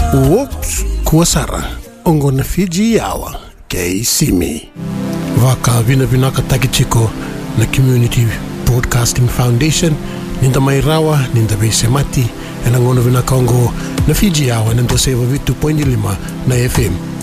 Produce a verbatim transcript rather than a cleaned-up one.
Whoops, kuasara ongo na Fiji yawa kei simi vaka vina vinaka takichiko na Community Broadcasting Foundation ninda mairawa ninda beisemati enangono vinaka ongo na Fiji yawa nendo seva vitu pointi lima na F M